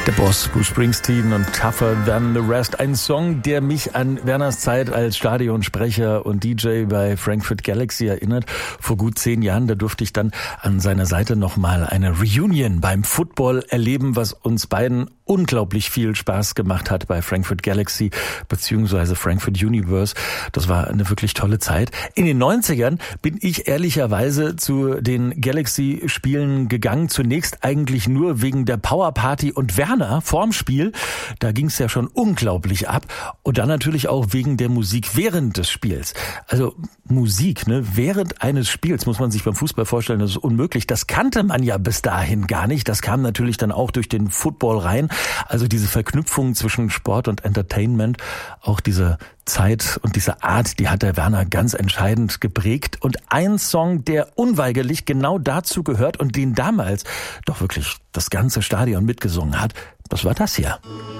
Der Boss, Bruce Springsteen und Tougher Than the Rest. Ein Song, der mich an Werners Zeit als Stadionsprecher und DJ bei Frankfurt Galaxy erinnert. Vor gut 10 Jahren, da durfte ich dann an seiner Seite nochmal eine Reunion beim Football erleben, was uns beiden unglaublich viel Spaß gemacht hat bei Frankfurt Galaxy beziehungsweise Frankfurt Universe. Das war eine wirklich tolle Zeit. In den 90ern bin ich ehrlicherweise zu den Galaxy-Spielen gegangen. Zunächst eigentlich nur wegen der Powerparty und Werner vorm Spiel. Da ging es ja schon unglaublich ab. Und dann natürlich auch wegen der Musik während des Spiels. Also Musik, ne, während eines Spiels muss man sich beim Fußball vorstellen, das ist unmöglich. Das kannte man ja bis dahin gar nicht. Das kam natürlich dann auch durch den Football rein. Also diese Verknüpfung zwischen Sport und Entertainment, auch diese Zeit und diese Art, die hat der Werner ganz entscheidend geprägt. Und ein Song, der unweigerlich genau dazu gehört und den damals doch wirklich das ganze Stadion mitgesungen hat, das war das hier.